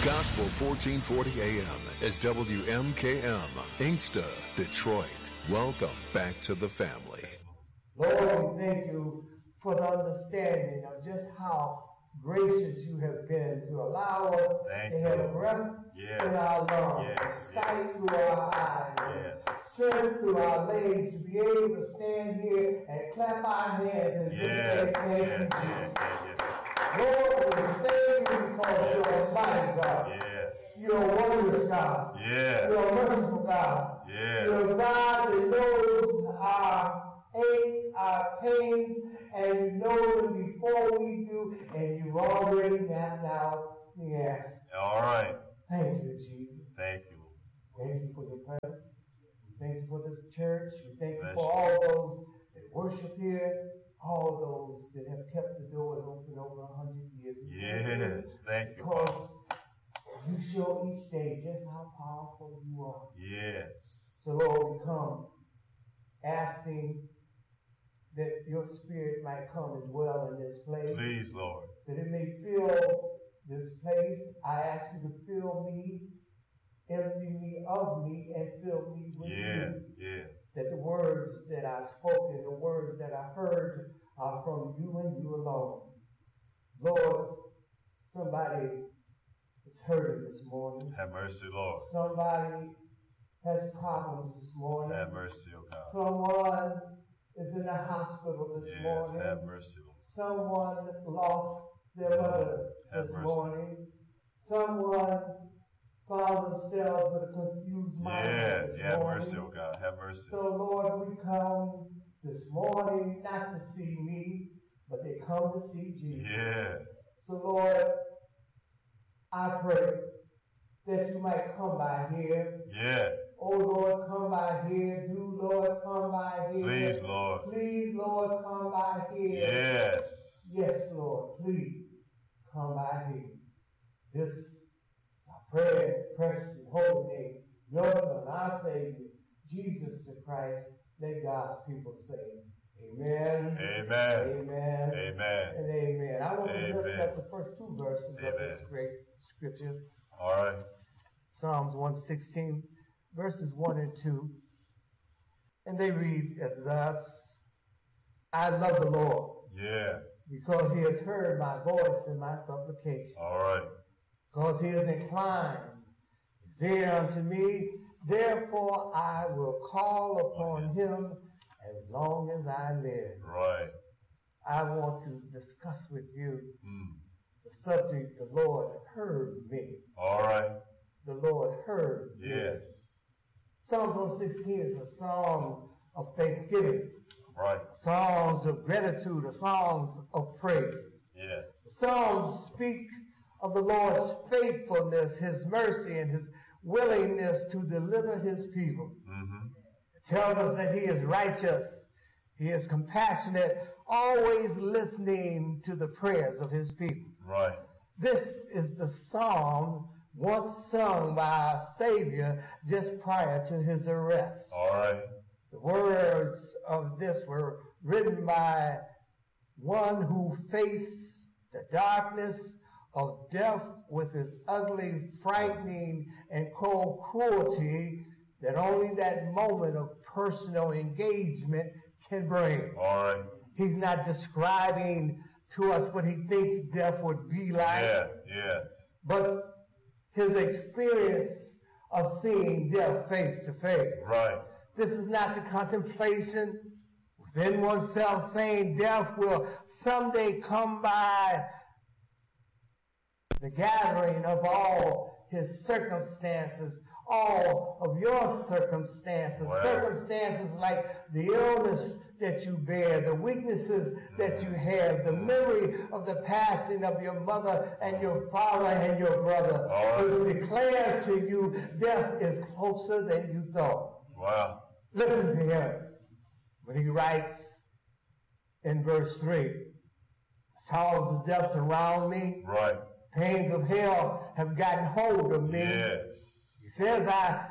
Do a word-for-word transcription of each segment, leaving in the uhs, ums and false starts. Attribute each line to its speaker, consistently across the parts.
Speaker 1: Gospel fourteen forty A M is W M K M, Inkster, Detroit. Welcome back to the family.
Speaker 2: Lord, we thank you for the understanding of just how gracious you have been to allow us
Speaker 3: thank
Speaker 2: to
Speaker 3: you.
Speaker 2: have breath
Speaker 3: yes.
Speaker 2: in our lungs,
Speaker 3: yes.
Speaker 2: sight
Speaker 3: yes.
Speaker 2: through our eyes,
Speaker 3: yes.
Speaker 2: strength through our legs, to be able to stand here and clap our hands and
Speaker 3: yes.
Speaker 2: say, thank
Speaker 3: yes.
Speaker 2: you,
Speaker 3: yes. yes.
Speaker 2: Lord, we thank you because
Speaker 3: yes.
Speaker 2: you're a mighty God.
Speaker 3: Yes.
Speaker 2: You're a wondrous God.
Speaker 3: Yes.
Speaker 2: You're a merciful God.
Speaker 3: Yes.
Speaker 2: You're a God that knows our aches, our pains, and you know them before we do, and you've already mapped out the answer.
Speaker 3: All right.
Speaker 2: Thank you, Jesus.
Speaker 3: Thank you.
Speaker 2: Thank you for your presence. We thank you for this church. We thank
Speaker 3: Bless
Speaker 2: you for all those that worship here, all those that have kept the doors open over a hundred years.
Speaker 3: Yes. Thank you.
Speaker 2: Because you show each day just how powerful you are.
Speaker 3: Yes.
Speaker 2: So, Lord, we come asking that your spirit might come and dwell in this place.
Speaker 3: Please, Lord.
Speaker 2: That it may fill this place. I ask you to fill me, empty me of me, and fill me with
Speaker 3: yeah,
Speaker 2: you.
Speaker 3: Yeah.
Speaker 2: That the words that I spoken, the words that I heard are from you and you alone. Lord, somebody is hurting this morning.
Speaker 3: Have mercy, Lord.
Speaker 2: Somebody has problems this morning.
Speaker 3: Have mercy, O God.
Speaker 2: Someone is in the hospital this
Speaker 3: yes,
Speaker 2: morning.
Speaker 3: Have mercy, Lord.
Speaker 2: Someone lost their mother
Speaker 3: have
Speaker 2: this
Speaker 3: mercy.
Speaker 2: morning. Someone found themselves with a confused mind
Speaker 3: yes,
Speaker 2: this
Speaker 3: have
Speaker 2: morning.
Speaker 3: mercy, O God. Have mercy.
Speaker 2: So, Lord, we come this morning not to see me, but they come to see Jesus.
Speaker 3: Yeah.
Speaker 2: So, Lord, I pray that you might come by here.
Speaker 3: Yeah.
Speaker 2: Oh, Lord, come by here. Do, Lord, come by here.
Speaker 3: Please, Lord.
Speaker 2: Please, Lord, come by here.
Speaker 3: Yes.
Speaker 2: Yes, Lord, please come by here. This is our prayer, precious and holy name, your Son, our Savior, Jesus the Christ. Let God's people say amen.
Speaker 3: Amen.
Speaker 2: Amen.
Speaker 3: Amen.
Speaker 2: And amen. I want
Speaker 3: amen.
Speaker 2: to look at the first two verses
Speaker 3: amen.
Speaker 2: of this great scripture.
Speaker 3: All right.
Speaker 2: Psalms one sixteen, verses one and two. And they read as thus, I love the Lord.
Speaker 3: Yeah.
Speaker 2: Because he has heard my voice and my supplication.
Speaker 3: All right.
Speaker 2: Because he has inclined his ear unto me. Therefore I will call upon him as long as I live.
Speaker 3: Right.
Speaker 2: I want to discuss with you
Speaker 3: mm.
Speaker 2: the subject, the Lord heard me.
Speaker 3: All right.
Speaker 2: The Lord heard me.
Speaker 3: Yes.
Speaker 2: Psalms one sixteen is a song of thanksgiving.
Speaker 3: Right.
Speaker 2: Songs of gratitude, or songs of praise.
Speaker 3: Yes.
Speaker 2: The Psalms speak of the Lord's faithfulness, his mercy, and his willingness to deliver his people.
Speaker 3: Mm-hmm.
Speaker 2: It tells us that he is righteous, he is compassionate, always listening to the prayers of his people.
Speaker 3: Right.
Speaker 2: This is the psalm once sung by our Savior just prior to his arrest.
Speaker 3: All right.
Speaker 2: The words of this were written by one who faced the darkness of death with its ugly, frightening, and cold cruelty that only that moment of personal engagement can bring.
Speaker 3: All right.
Speaker 2: He's not describing to us what he thinks death would be like.
Speaker 3: Yeah, yeah.
Speaker 2: But his experience of seeing death face to face.
Speaker 3: Right.
Speaker 2: This is not the contemplation within oneself saying death will someday come by the gathering of all his circumstances, all of your circumstances,
Speaker 3: wow.
Speaker 2: circumstances like the illness that you bear, the weaknesses that you have, the memory of the passing of your mother and your father and your brother.
Speaker 3: Right.
Speaker 2: Who declares to you death is closer than you thought.
Speaker 3: Wow.
Speaker 2: Listen to him when he writes in verse three, sorrows of death surround me.
Speaker 3: Right.
Speaker 2: Pains of hell have gotten hold of me.
Speaker 3: Yes.
Speaker 2: He says, I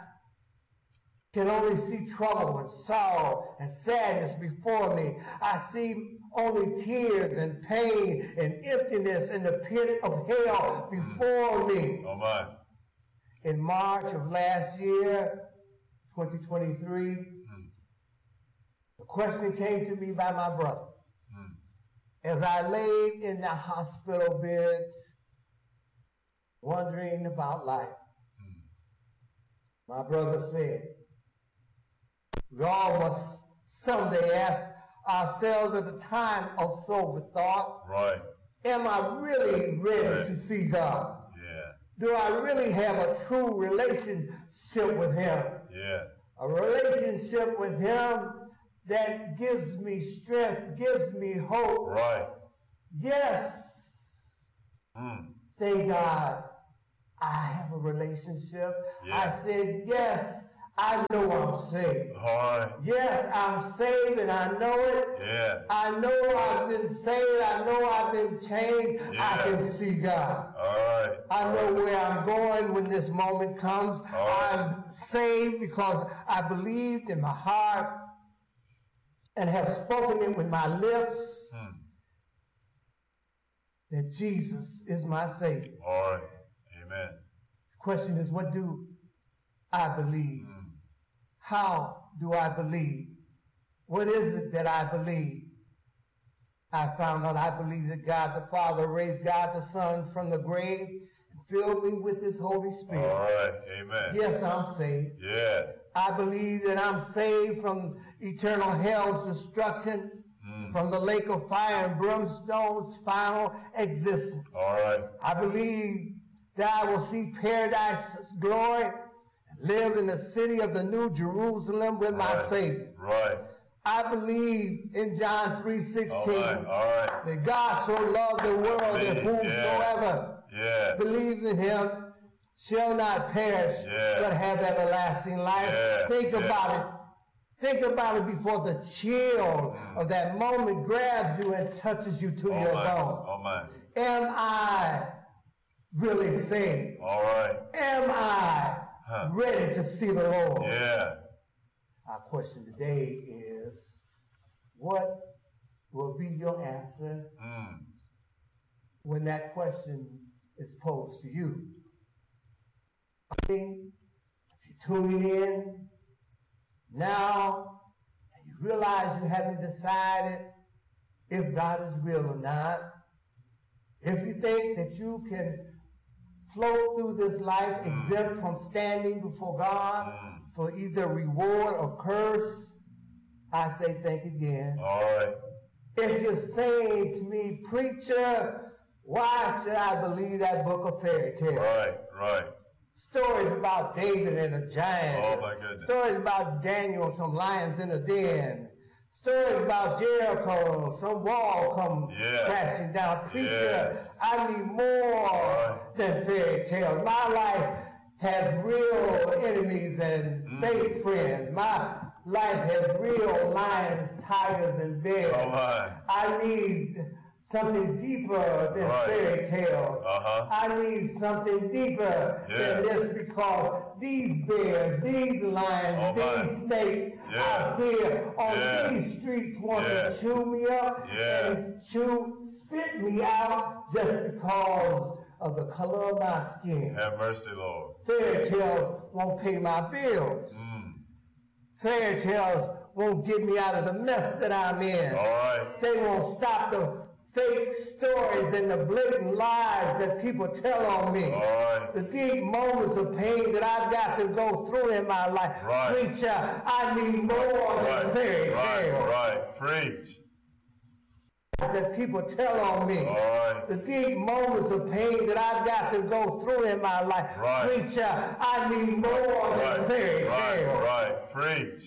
Speaker 2: can only see trouble and sorrow and sadness before me. I see only tears and pain and emptiness in the pit of hell before me.
Speaker 3: Oh my.
Speaker 2: In March of last year, twenty twenty-three,
Speaker 3: Mm.
Speaker 2: the question came to me by my brother.
Speaker 3: Mm.
Speaker 2: As I laid in the hospital bed, wondering about life,
Speaker 3: Mm.
Speaker 2: my brother said, we all must someday ask ourselves at the time of sober thought,
Speaker 3: Right.
Speaker 2: am I really ready
Speaker 3: Right.
Speaker 2: to see God?
Speaker 3: Yeah.
Speaker 2: Do I really have a true relationship with Him?
Speaker 3: Yeah.
Speaker 2: A relationship with Him that gives me strength, gives me hope.
Speaker 3: Right.
Speaker 2: Yes,
Speaker 3: Mm.
Speaker 2: thank God I have a relationship.
Speaker 3: Yeah.
Speaker 2: I said, yes, I know I'm saved.
Speaker 3: All right.
Speaker 2: Yes, I'm saved and I know it.
Speaker 3: Yeah.
Speaker 2: I know I've been saved. I know I've been changed. I
Speaker 3: Yeah.
Speaker 2: can see God.
Speaker 3: All right.
Speaker 2: I know where I'm going when this moment comes.
Speaker 3: All right.
Speaker 2: I'm saved because I believed in my heart and have spoken it with my lips
Speaker 3: Mm.
Speaker 2: that Jesus is my Savior.
Speaker 3: All right. Amen.
Speaker 2: The question is, what do I believe?
Speaker 3: Mm.
Speaker 2: How do I believe? What is it that I believe? I found out I believe that God the Father raised God the Son from the grave and filled me with His Holy Spirit.
Speaker 3: All right. Amen.
Speaker 2: Yes, I'm saved.
Speaker 3: Yeah.
Speaker 2: I believe that I'm saved from eternal hell's destruction,
Speaker 3: Mm.
Speaker 2: from the lake of fire and brimstone's final existence.
Speaker 3: All right.
Speaker 2: I believe that I will see paradise's glory and live in the city of the New Jerusalem with my
Speaker 3: Right.
Speaker 2: Savior.
Speaker 3: Right.
Speaker 2: I believe in John three
Speaker 3: All
Speaker 2: sixteen
Speaker 3: right. All right.
Speaker 2: that God so loved the world that
Speaker 3: believe,
Speaker 2: whosoever
Speaker 3: Yeah.
Speaker 2: believes in Him shall not perish
Speaker 3: Yeah.
Speaker 2: but have everlasting life.
Speaker 3: Yeah.
Speaker 2: Think
Speaker 3: Yeah.
Speaker 2: about it. Think about it before the chill of that moment grabs you and touches you to
Speaker 3: Oh
Speaker 2: your
Speaker 3: my.
Speaker 2: bone.
Speaker 3: Oh my.
Speaker 2: Am I really saved?
Speaker 3: All right.
Speaker 2: Am I
Speaker 3: Huh.
Speaker 2: ready to see the Lord?
Speaker 3: Yeah.
Speaker 2: Our question today is, what will be your answer
Speaker 3: Mm.
Speaker 2: when that question is posed to you? I think if you're tuning in now and you realize you haven't decided if God is real or not, if you think that you can flow through this life
Speaker 3: Mm.
Speaker 2: exempt from standing before God
Speaker 3: Mm.
Speaker 2: for either reward or curse, I say think again.
Speaker 3: All right.
Speaker 2: If you're saying to me, preacher, why should I believe that book of fairy tales?
Speaker 3: Right. Right.
Speaker 2: Stories about David and a giant.
Speaker 3: Oh, my goodness.
Speaker 2: Stories about Daniel and some lions in a den. Stories about Jericho, some wall come
Speaker 3: Yeah.
Speaker 2: crashing down. Preacher,
Speaker 3: Yes.
Speaker 2: I need more
Speaker 3: Right.
Speaker 2: than fairy tales. My life has real enemies and
Speaker 3: Mm.
Speaker 2: fake friends. My life has real lions, tigers, and bears.
Speaker 3: Oh my.
Speaker 2: I need something deeper than
Speaker 3: Right.
Speaker 2: fairy tales.
Speaker 3: Uh-huh.
Speaker 2: I need something deeper
Speaker 3: Yeah.
Speaker 2: than this because these bears, these lions,
Speaker 3: Oh, my.
Speaker 2: these snakes
Speaker 3: Yeah.
Speaker 2: out here on
Speaker 3: Yeah.
Speaker 2: these streets want
Speaker 3: Yeah.
Speaker 2: to chew me up
Speaker 3: Yeah.
Speaker 2: and chew, spit me out just because of the color of my skin.
Speaker 3: Have mercy, Lord.
Speaker 2: Fairy tales won't pay my bills.
Speaker 3: Mm.
Speaker 2: Fairy tales won't get me out of the mess that I'm in.
Speaker 3: All right.
Speaker 2: They won't stop the fake stories and the blatant lies that people tell on me.
Speaker 3: All right.
Speaker 2: The deep moments of pain that I've got to go through in my life.
Speaker 3: Right.
Speaker 2: Preacher, I need more than
Speaker 3: Right.
Speaker 2: fairy
Speaker 3: Right.
Speaker 2: tales
Speaker 3: Right. Preach.
Speaker 2: that people tell on me.
Speaker 3: All right.
Speaker 2: The deep moments of pain that I've got to go through in my life.
Speaker 3: Right.
Speaker 2: Preacher, I need more than
Speaker 3: Right.
Speaker 2: fairy
Speaker 3: Right.
Speaker 2: tales.
Speaker 3: Right. Preach.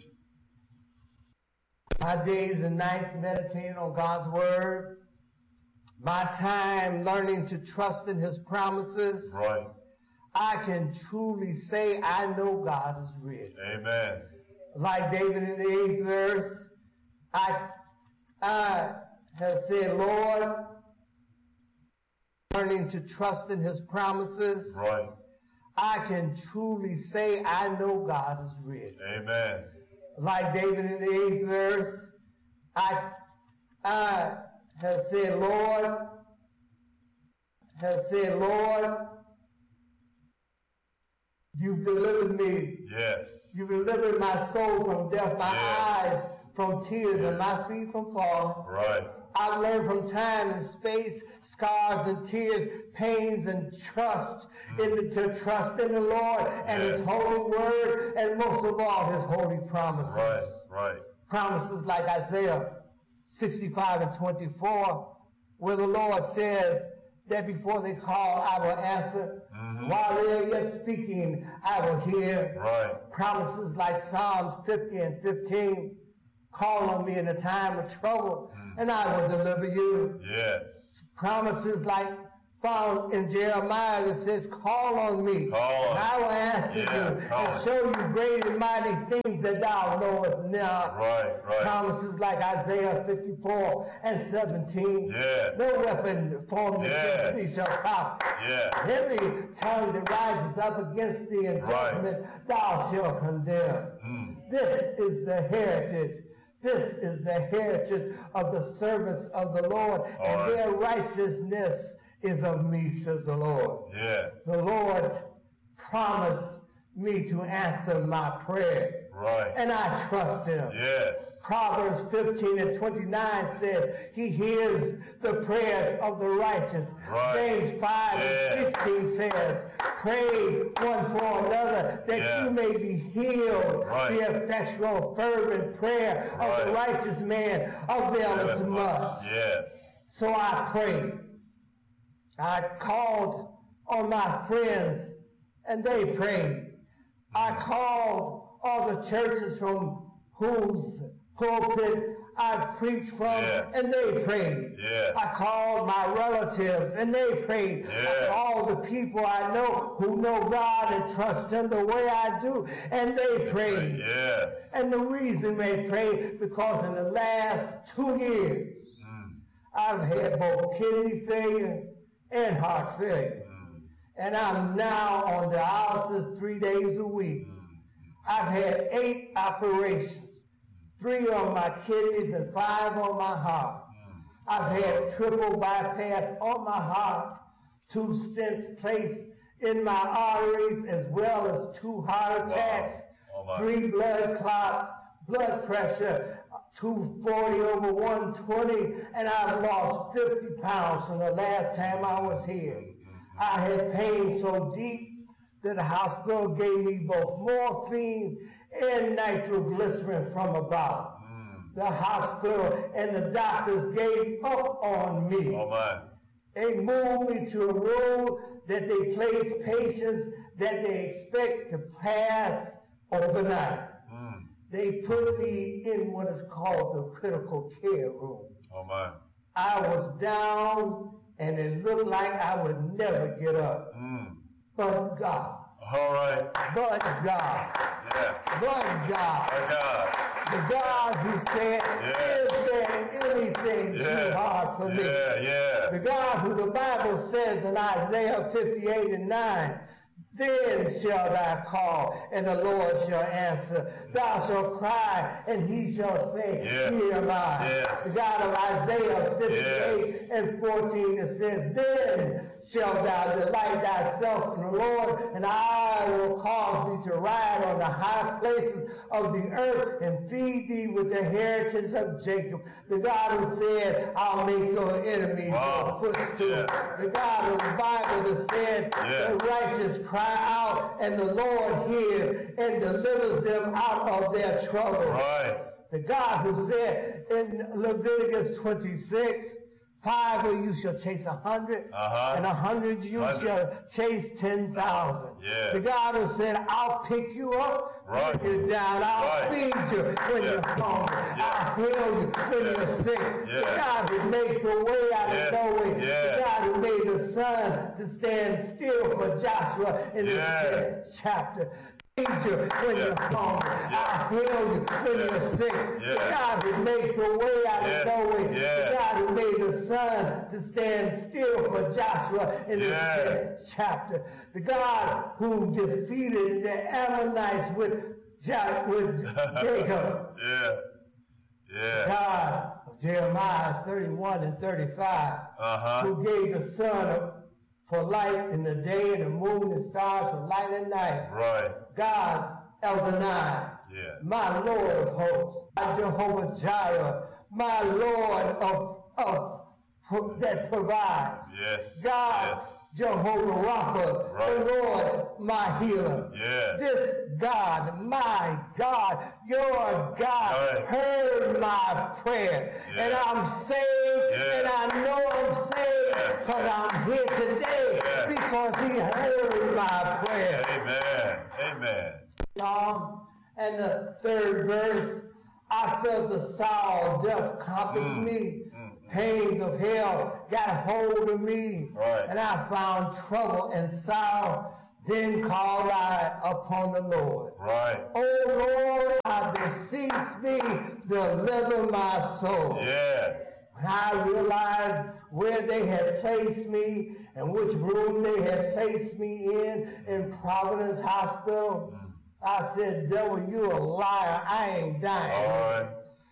Speaker 2: My days and nights meditating on God's word. My time learning to trust in His promises.
Speaker 3: Right.
Speaker 2: I can truly say I know God is real.
Speaker 3: Amen.
Speaker 2: Like David in the eighth verse, I, I have said, Lord, learning to trust in His promises.
Speaker 3: Right.
Speaker 2: I can truly say I know God is real.
Speaker 3: Amen.
Speaker 2: Like David in the eighth verse, I, I have said, Lord, have said, Lord, you've delivered me.
Speaker 3: Yes.
Speaker 2: You've delivered my soul from death, my
Speaker 3: Yes.
Speaker 2: eyes from tears,
Speaker 3: Yes.
Speaker 2: and my feet from falling.
Speaker 3: Right.
Speaker 2: I've learned from time and space, scars and tears, pains and trust, in the, to trust in the Lord and
Speaker 3: Yes.
Speaker 2: His holy word, and most of all, His holy promises.
Speaker 3: Right. Right.
Speaker 2: Promises like Isaiah sixty-five and twenty-four, where the Lord says that before they call, I will answer.
Speaker 3: Mhm.
Speaker 2: While they are yet speaking, I will hear.
Speaker 3: Right.
Speaker 2: Promises like Psalms fifty and fifteen, call on me in a time of trouble, and I will deliver you.
Speaker 3: Yes.
Speaker 2: Promises like found in Jeremiah that says, call on me,
Speaker 3: Call
Speaker 2: and
Speaker 3: on.
Speaker 2: I will answer
Speaker 3: Yeah,
Speaker 2: you,
Speaker 3: call
Speaker 2: and
Speaker 3: on.
Speaker 2: show you great and mighty things that thou knowest not.
Speaker 3: Right. Right.
Speaker 2: Promises like Isaiah fifty-four and seventeen.
Speaker 3: Yeah.
Speaker 2: No weapon formed
Speaker 3: Yes.
Speaker 2: against thee shall prosper.
Speaker 3: Yeah.
Speaker 2: Every tongue that rises up against thee in
Speaker 3: Right.
Speaker 2: judgment, thou shalt condemn.
Speaker 3: Mm.
Speaker 2: This is the heritage. This is the heritage of the servants of the Lord,
Speaker 3: All
Speaker 2: and
Speaker 3: right.
Speaker 2: their righteousness is of me, says the Lord.
Speaker 3: Yeah.
Speaker 2: The Lord promised me to answer my prayer,
Speaker 3: Right.
Speaker 2: and I trust Him.
Speaker 3: Yes.
Speaker 2: Proverbs fifteen and twenty-nine says, He hears the prayers of the righteous.
Speaker 3: Right.
Speaker 2: James five
Speaker 3: Yes.
Speaker 2: and sixteen says, pray one for another that
Speaker 3: Yeah.
Speaker 2: you may be healed.
Speaker 3: Right.
Speaker 2: The effectual, fervent prayer of the
Speaker 3: Right.
Speaker 2: righteous man availeth much.
Speaker 3: Yes.
Speaker 2: So I prayed. I called on my friends, and they prayed. I called all the churches from whose pulpit I preached from,
Speaker 3: Yeah.
Speaker 2: and they prayed.
Speaker 3: Yes.
Speaker 2: I called my relatives, and they prayed.
Speaker 3: Yes.
Speaker 2: All the people I know who know God and trust Him the way I do, and they prayed.
Speaker 3: Yes.
Speaker 2: And the reason they prayed, because in the last two years,
Speaker 3: Mm.
Speaker 2: I've had both kidney failure and heart failure.
Speaker 3: Mm.
Speaker 2: And I'm now on dialysis three days a week. I've had eight operations, three on my kidneys and five on my heart. I've had triple bypass on my heart, two stents placed in my arteries, as well as two heart attacks,
Speaker 3: Oh, my.
Speaker 2: three blood clots, blood pressure, two forty over one twenty, and I've lost fifty pounds from the last time I was here. I had pain so deep that the hospital gave me both morphine and nitroglycerin from a bottle.
Speaker 3: Mm.
Speaker 2: The hospital and the doctors gave up on me.
Speaker 3: Oh, my.
Speaker 2: They moved me to a room that they place patients that they expect to pass overnight.
Speaker 3: Mm.
Speaker 2: They put me in what is called the critical care room.
Speaker 3: Oh, my.
Speaker 2: I was down, and it looked like I would never get up.
Speaker 3: Mm.
Speaker 2: But God,
Speaker 3: All right.
Speaker 2: but God,
Speaker 3: Yeah.
Speaker 2: but God,
Speaker 3: My God.
Speaker 2: the God who said,
Speaker 3: Yeah.
Speaker 2: is there anything too
Speaker 3: Yeah.
Speaker 2: hard for me?
Speaker 3: Yeah. Yeah.
Speaker 2: The God who the Bible says in Isaiah fifty-eight and nine, then shall thou call, and the Lord shall answer. Thou shalt cry, and He shall say,
Speaker 3: Yeah.
Speaker 2: Here am I.
Speaker 3: Yes.
Speaker 2: The God of Isaiah fifty-eight
Speaker 3: Yes.
Speaker 2: and fourteen, it says, then shalt thou delight thyself in the Lord, and I will cause thee to ride on the high places of the earth, and feed thee with the heritage of Jacob. The God who said, I'll make your enemies
Speaker 3: Wow.
Speaker 2: your footstool.
Speaker 3: Yeah.
Speaker 2: The God of the Bible that said,
Speaker 3: Yeah.
Speaker 2: the righteous cry out, and the Lord hears and delivers them out of their trouble.
Speaker 3: Right.
Speaker 2: The God who said in Leviticus twenty-six, five of you shall chase a hundred,
Speaker 3: Uh-huh.
Speaker 2: and a hundred you
Speaker 3: Hundred.
Speaker 2: shall chase ten thousand.
Speaker 3: Yeah.
Speaker 2: The God who said, I'll pick you up
Speaker 3: Right.
Speaker 2: when you're down. I'll
Speaker 3: Right.
Speaker 2: feed you when
Speaker 3: Yeah.
Speaker 2: you're hungry.
Speaker 3: Yeah.
Speaker 2: I'll heal you when
Speaker 3: Yeah.
Speaker 2: you're sick. The
Speaker 3: Yeah.
Speaker 2: God who makes a way out
Speaker 3: Yes.
Speaker 2: of no way.
Speaker 3: Yes.
Speaker 2: The God who made the sun to stand still for Joshua in the
Speaker 3: Yes.
Speaker 2: tenth chapter. Feed you when
Speaker 3: Yeah.
Speaker 2: you're hungry.
Speaker 3: Yeah.
Speaker 2: I'll heal you when
Speaker 3: Yeah.
Speaker 2: you're sick.
Speaker 3: Yeah.
Speaker 2: The God who makes a way out
Speaker 3: Yes.
Speaker 2: of no way.
Speaker 3: Yes.
Speaker 2: The God who made the sun to stand still for Joshua in the
Speaker 3: Yes.
Speaker 2: tenth chapter. The God who defeated the Ammonites with, Ja- with Jacob.
Speaker 3: Yeah. Yeah.
Speaker 2: God of Jeremiah thirty-one and thirty-five,
Speaker 3: Uh-huh.
Speaker 2: who gave the sun for light in the day and the moon and stars for light at night.
Speaker 3: Right.
Speaker 2: God, Eldonai,
Speaker 3: Yeah.
Speaker 2: my Lord of hosts, my Jehovah Jireh, my Lord of, of that provides.
Speaker 3: Yes.
Speaker 2: God,
Speaker 3: Yes.
Speaker 2: Jehovah Rapha,
Speaker 3: Right.
Speaker 2: the Lord, my healer.
Speaker 3: Yes.
Speaker 2: This God, my God, your God,
Speaker 3: Right.
Speaker 2: heard my prayer.
Speaker 3: Yeah.
Speaker 2: And I'm saved,
Speaker 3: Yeah.
Speaker 2: and I know I'm saved,
Speaker 3: Yeah.
Speaker 2: because I'm here today,
Speaker 3: Yeah.
Speaker 2: because he heard my prayer.
Speaker 3: Amen. Amen.
Speaker 2: Psalm and the third verse, I felt the sorrow, death compassed
Speaker 3: Mm.
Speaker 2: me.
Speaker 3: Mm.
Speaker 2: Pains of hell got hold of me.
Speaker 3: Right.
Speaker 2: And I found trouble and sorrow. Then called I upon the Lord.
Speaker 3: Right.
Speaker 2: Oh Lord, I beseech thee, deliver my soul.
Speaker 3: Yes.
Speaker 2: When I realized where they had placed me and which room they had placed me in, in Providence Hospital, I said, devil, you a liar. I ain't dying.
Speaker 3: All right.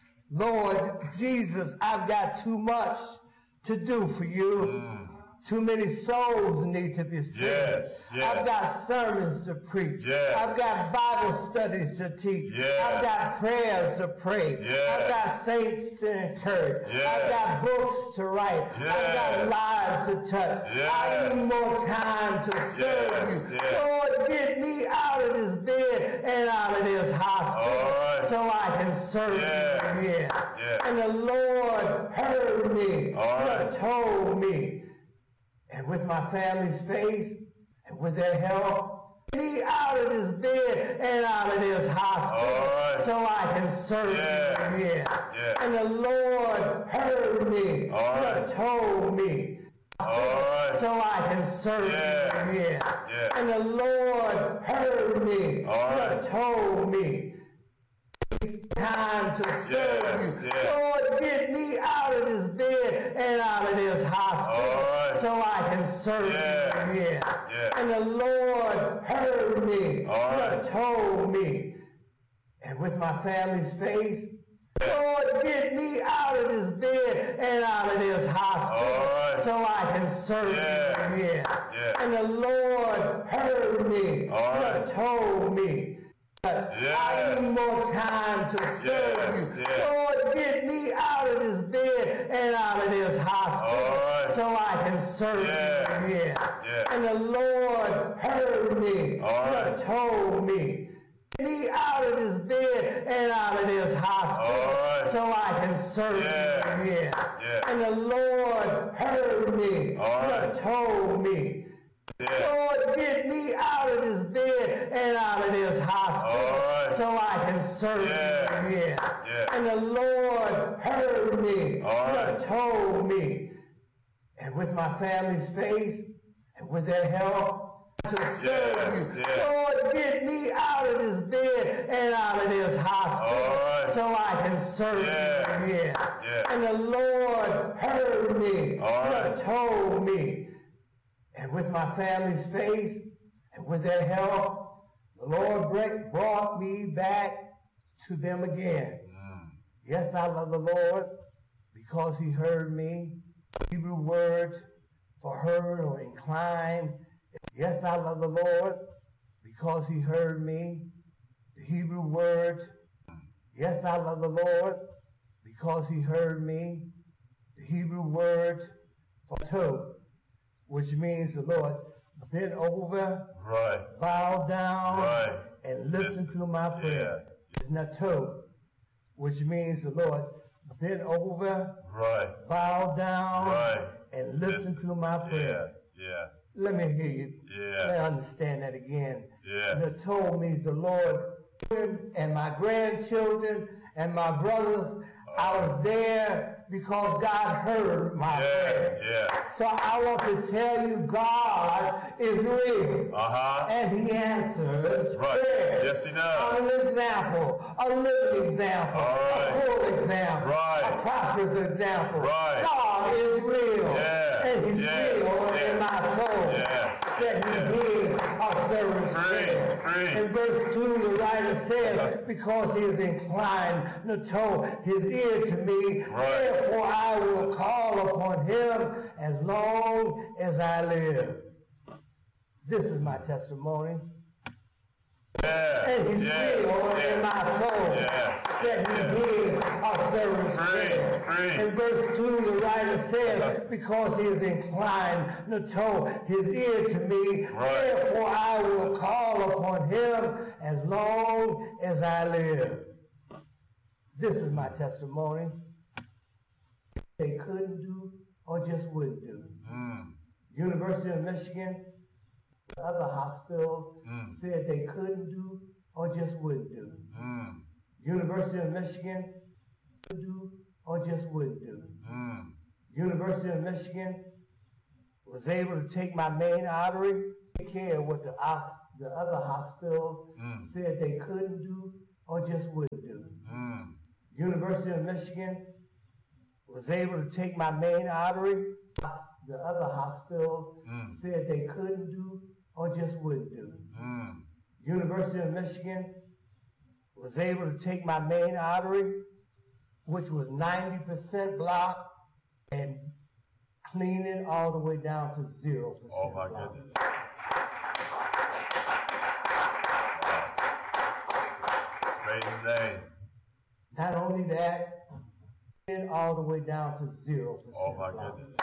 Speaker 2: Lord Jesus, I've got too much to do for you.
Speaker 3: Mm.
Speaker 2: Too many souls need to be saved.
Speaker 3: Yes, yes.
Speaker 2: I've got sermons to preach.
Speaker 3: Yes.
Speaker 2: I've got Bible studies to teach.
Speaker 3: Yes.
Speaker 2: I've got prayers to pray.
Speaker 3: Yes.
Speaker 2: I've got saints to encourage.
Speaker 3: Yes.
Speaker 2: I've got books to write.
Speaker 3: Yes.
Speaker 2: I've got lives to touch.
Speaker 3: Yes.
Speaker 2: I need more time to serve
Speaker 3: Yes,
Speaker 2: you.
Speaker 3: yes.
Speaker 2: Lord, get me out of this bed and out of this hospital
Speaker 3: All right.
Speaker 2: so I can serve
Speaker 3: Yes.
Speaker 2: you again.
Speaker 3: Yes.
Speaker 2: And the Lord heard me.
Speaker 3: All
Speaker 2: He
Speaker 3: right.
Speaker 2: told me. And with my family's faith and with their help, get me out of this bed and out of this hospital
Speaker 3: All right.
Speaker 2: so I can serve
Speaker 3: Yeah.
Speaker 2: you again.
Speaker 3: Yeah.
Speaker 2: And the Lord heard me.
Speaker 3: All right.
Speaker 2: He told me.
Speaker 3: All right.
Speaker 2: So I can serve
Speaker 3: Yeah.
Speaker 2: you again.
Speaker 3: Yeah.
Speaker 2: And the Lord heard me.
Speaker 3: All right.
Speaker 2: He told me. Time to serve
Speaker 3: Yes,
Speaker 2: you.
Speaker 3: yes.
Speaker 2: Lord, get me out of this bed and out of this hospital
Speaker 3: All right.
Speaker 2: so I can serve
Speaker 3: Yeah.
Speaker 2: you again.
Speaker 3: Yeah.
Speaker 2: And the Lord heard me.
Speaker 3: All right.
Speaker 2: He told me. And with my family's faith, Lord, get me out of this bed and out of this hospital
Speaker 3: All right.
Speaker 2: so I can serve
Speaker 3: Yeah.
Speaker 2: you again.
Speaker 3: Yeah.
Speaker 2: And the Lord heard me.
Speaker 3: All right.
Speaker 2: He told me. I
Speaker 3: Yes.
Speaker 2: need more time to serve
Speaker 3: Yes,
Speaker 2: you.
Speaker 3: yes.
Speaker 2: Lord, get me out of this bed and out of this hospital
Speaker 3: All right.
Speaker 2: so I can serve
Speaker 3: Yeah.
Speaker 2: you again.
Speaker 3: Yeah.
Speaker 2: And the Lord heard me.
Speaker 3: All right.
Speaker 2: He told me. Get me out of this bed and out of this hospital
Speaker 3: All right.
Speaker 2: so I can serve
Speaker 3: Yeah.
Speaker 2: you again.
Speaker 3: Yeah.
Speaker 2: And the Lord heard me.
Speaker 3: All right.
Speaker 2: He told me.
Speaker 3: Yeah.
Speaker 2: Lord, get me out of this bed and out of this hospital
Speaker 3: All right.
Speaker 2: so I can serve
Speaker 3: Yeah.
Speaker 2: you again.
Speaker 3: Yeah.
Speaker 2: And the Lord heard me.
Speaker 3: All right.
Speaker 2: He told me. And with my family's faith and with their help to serve
Speaker 3: Yes,
Speaker 2: you.
Speaker 3: yes.
Speaker 2: Lord, get me out of this bed and out of this hospital
Speaker 3: All right.
Speaker 2: so I can serve
Speaker 3: Yeah.
Speaker 2: you again.
Speaker 3: Yeah.
Speaker 2: And the Lord heard me.
Speaker 3: All right.
Speaker 2: He told me. And with my family's faith and with their help, the Lord br- brought me back to them again.
Speaker 3: Mm.
Speaker 2: Yes, I love the Lord because he heard me. Hebrew word for heard or incline. Yes, I love the Lord because he heard me. The Hebrew word. Yes, I love the Lord because he heard me. The Hebrew word for toe, which means the Lord bend over,
Speaker 3: Right.
Speaker 2: bow down,
Speaker 3: Right.
Speaker 2: and listen
Speaker 3: Listen.
Speaker 2: to my prayer. It's nato, which means the Lord bend over,
Speaker 3: Right.
Speaker 2: bow down,
Speaker 3: Right.
Speaker 2: and listen to my prayer.
Speaker 3: Yeah. Yeah.
Speaker 2: Let me hear you.
Speaker 3: Yeah.
Speaker 2: Let me understand that again.
Speaker 3: Yeah.
Speaker 2: Nato means the Lord and my grandchildren and my brothers. I was there because God heard my prayer.
Speaker 3: Yeah. Yeah.
Speaker 2: So I want to tell you, God is real.
Speaker 3: Uh-huh.
Speaker 2: And he answers
Speaker 3: Right.
Speaker 2: prayers.
Speaker 3: Yes, he does.
Speaker 2: I'm an example, a living example,
Speaker 3: All right.
Speaker 2: a full example,
Speaker 3: Right.
Speaker 2: a prosperous example.
Speaker 3: Right.
Speaker 2: God is real.
Speaker 3: Yeah.
Speaker 2: And he's
Speaker 3: Yeah.
Speaker 2: real
Speaker 3: Yeah.
Speaker 2: in my soul.
Speaker 3: Yeah.
Speaker 2: That he
Speaker 3: Yeah.
Speaker 2: gives a our servant's prayer. In verse two, the writer said, because he is inclined to his ear to me,
Speaker 3: Right.
Speaker 2: therefore I will call upon him as long as I live. This is my testimony.
Speaker 3: Yeah.
Speaker 2: And he's
Speaker 3: Yeah.
Speaker 2: still
Speaker 3: Yeah.
Speaker 2: in my soul.
Speaker 3: Yeah.
Speaker 2: That he
Speaker 3: Yeah.
Speaker 2: hears our servant's
Speaker 3: Free,
Speaker 2: prayer.
Speaker 3: free.
Speaker 2: In verse two, the writer said, because he is inclined to his ear to me,
Speaker 3: Right.
Speaker 2: therefore I will call upon him as long as I live. This is my testimony. They couldn't do or just wouldn't do.
Speaker 3: Mm.
Speaker 2: University of Michigan, the other hospital
Speaker 3: Mm.
Speaker 2: said they couldn't do or just wouldn't do.
Speaker 3: Mm.
Speaker 2: University of Michigan could do or just wouldn't do.
Speaker 3: Mm.
Speaker 2: University of Michigan was able to take my main artery, take care of what the, os- the other hospital
Speaker 3: Mm.
Speaker 2: said they couldn't do or just wouldn't do.
Speaker 3: Mm.
Speaker 2: University of Michigan was able to take my main artery, the other hospital
Speaker 3: Mm.
Speaker 2: said they couldn't do or just wouldn't do.
Speaker 3: Mm.
Speaker 2: University of Michigan was able to take my main artery, which was ninety percent blocked, and clean it all the way down to zero percent
Speaker 3: Oh my
Speaker 2: blocked.
Speaker 3: goodness. Praise his name.
Speaker 2: Not only that, clean it all the way down to zero percent
Speaker 3: Oh my
Speaker 2: blocked.
Speaker 3: goodness.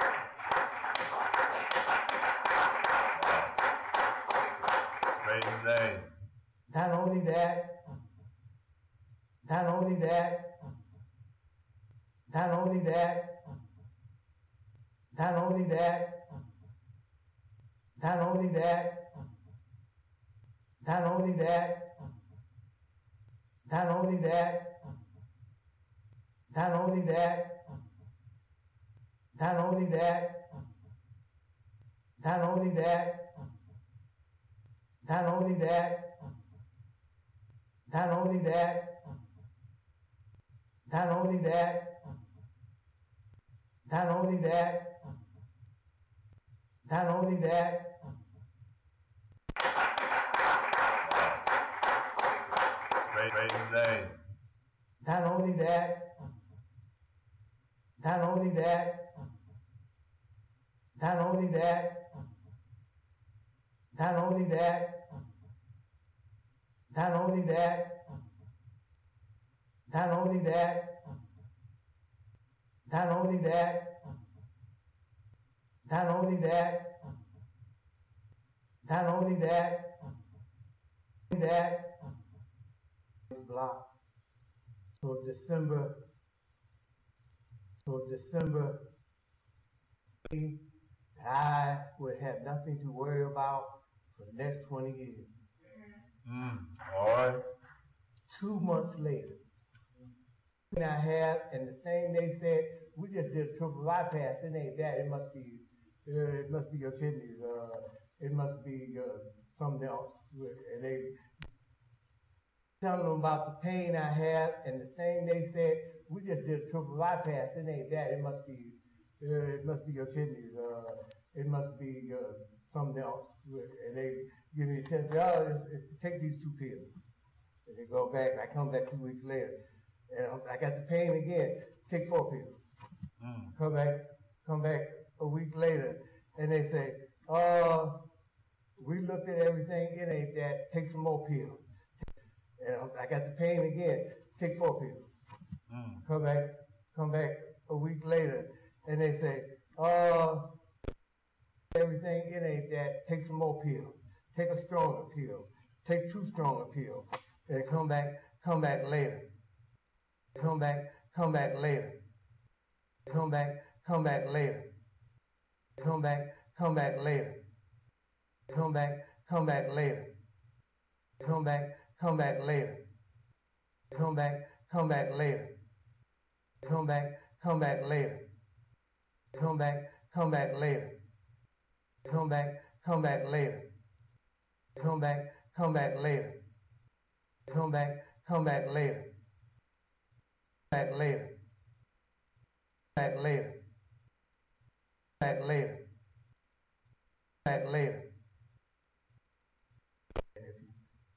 Speaker 3: Praise his name.
Speaker 2: Not only that, not only that, not only that, not only that, not only that, not only that, not only that, not only that, not only that, not only that, not only that, not only that, not only that, not only that, not only that,
Speaker 3: Praise, praise his name.
Speaker 2: not only that, not only that, not only that, not only that, not only that, not only that, not only that, not only that, not only that, that is blocked. So December, so December, I would have nothing to worry about for the next twenty years.
Speaker 3: Mm. All right.
Speaker 2: Two months later, I have, and the thing they said, we just did a triple bypass. It ain't that. It must be, uh, it must be your kidneys. Uh, it must be uh, something else. And they telling them about the pain I have, and the thing they said, we just did a triple bypass. It ain't that. It must be, uh, it must be your kidneys. Uh, it must be uh, something else. And they give me a chance. Oh, it's, it's, take these two pills. And they go back. I come back two weeks later, and I got the pain again. Take four pills.
Speaker 3: Mm.
Speaker 2: Come back. Come back a week later, and they say, "Uh, we looked at everything. It ain't that. Take some more pills." And I got the pain again. Take four pills.
Speaker 3: Mm.
Speaker 2: Come back. Come back a week later, and they say, "Uh, everything. It ain't that. Take some more pills. Take a stronger pill. Take two stronger pills." And come back. Come back later. Come back. Come back later. Come back. Come back later. Come back. Come back later. Come back. Come back later. Come back. Come back later. Come back. Come back later. Come back. Come back later. Come back. Come back later. Come back. Come back later. Come back. Come back later. Come back. Come back later. Back later. Back later. Back later. Back later.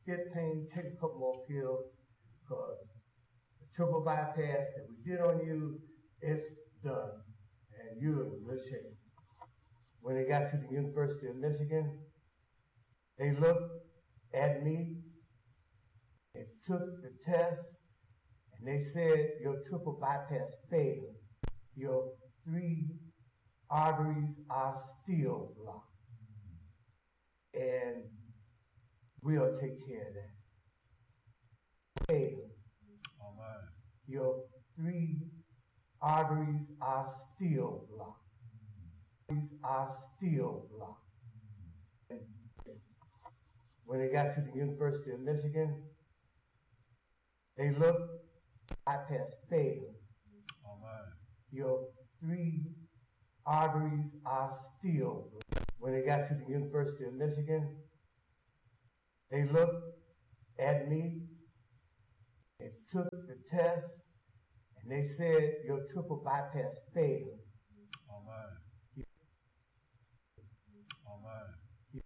Speaker 2: get pain, take a couple more pills, because the triple bypass that we did on you, it's done, and you're in good shape. When they got to the University of Michigan, they looked at me, they took the test, and they said your triple bypass failed. Your three arteries are still blocked. And we'll take care of that. Failed.
Speaker 3: All right.
Speaker 2: Your three arteries are still blocked. Arteries are still blocked. And when they got to the University of Michigan, they looked, bypass failed.
Speaker 3: All right.
Speaker 2: Your three arteries are still blocked. When they got to the University of Michigan, they looked at me, they took the test, and they said your triple bypass failed.
Speaker 3: All right. All right.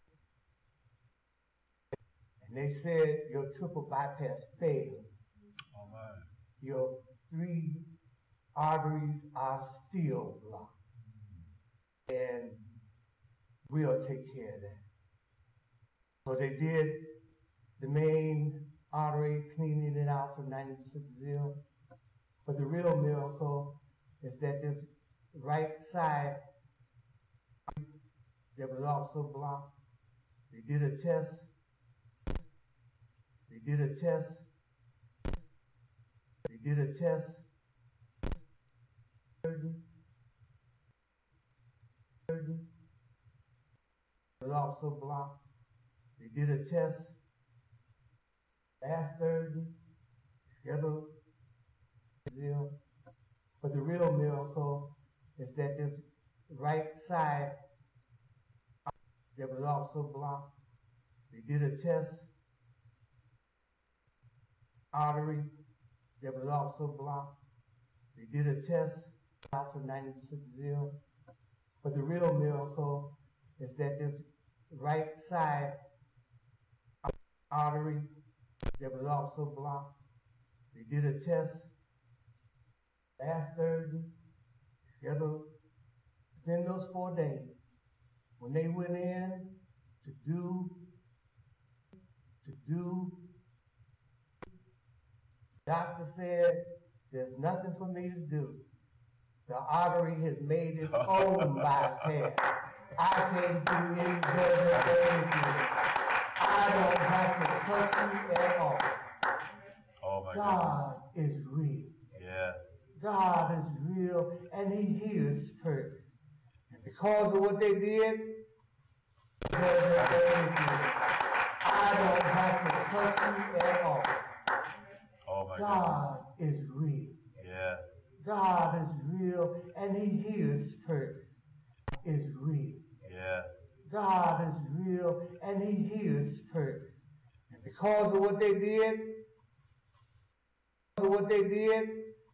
Speaker 2: And they said your triple bypass failed.
Speaker 3: All right.
Speaker 2: Your three arteries are still blocked. And we'll take care of that. So they did the main artery, cleaning it out for ninety-six zero. But the real miracle is that this right side that was also blocked, they did a test. They did a test. They did a test. Surgeon. Surgeon. It was also blocked. They did a test last Thursday, scheduled zero. But the real miracle is that this right side that was also blocked, they did a test, artery that was also blocked, they did a test out for ninety-six zero. But the real miracle is that this right side artery that was also blocked, they did a test last Thursday, scheduled within those four days. When they went in to do, to do, the doctor said, there's nothing for me to do. The artery has made its own bypass. I can't do any better than anything. I don't have to touch you at all.
Speaker 3: Oh my
Speaker 2: God is real.
Speaker 3: Yeah.
Speaker 2: God is real, and He hears perfect. And because of what they did, I don't have to touch you at all.
Speaker 3: Oh my
Speaker 2: God is real.
Speaker 3: Yeah.
Speaker 2: God is real, and He hears perfect. Is real.
Speaker 3: Yeah.
Speaker 2: God is real, and He hears perfect. And because of what they did, because of what they did,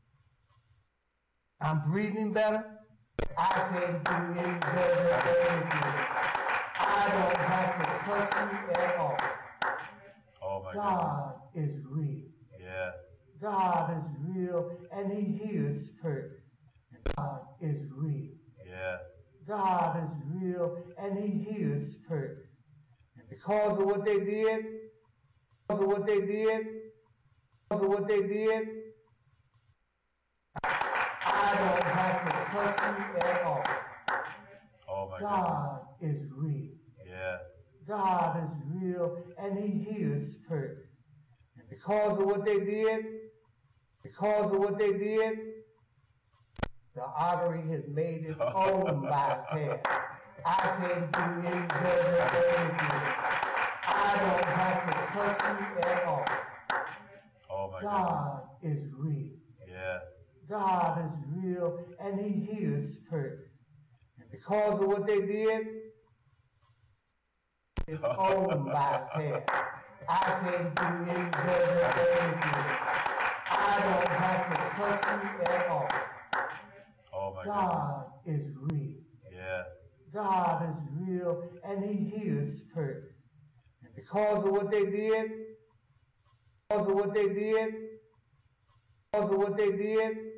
Speaker 2: I'm breathing better. I can't do any better than anything. I don't have to touch you at all.
Speaker 3: Oh my
Speaker 2: God is real.
Speaker 3: Yeah.
Speaker 2: God is real, and He hears perfect. God is real.
Speaker 3: Yeah.
Speaker 2: God is real, and He hears perfect. And because of what they did, because of what they did, because of what they did, I don't have to touch you at all.
Speaker 3: Oh my
Speaker 2: God is real.
Speaker 3: Yeah.
Speaker 2: God is real, and He hears perfect. And because of what they did, because of what they did, the artery has made its own bypass. I can't do any better than anything. I don't have to touch you at all.
Speaker 3: Oh my
Speaker 2: God is real.
Speaker 3: Yeah.
Speaker 2: God is real, and He hears perfect. And because of what they did, its own bypass. I can't do any better than anything. I don't have to touch you at all.
Speaker 3: Oh my
Speaker 2: God is real.
Speaker 3: Yeah.
Speaker 2: God is real, and He hears perfect. And because of what they did, Because of what they did, because of what they did,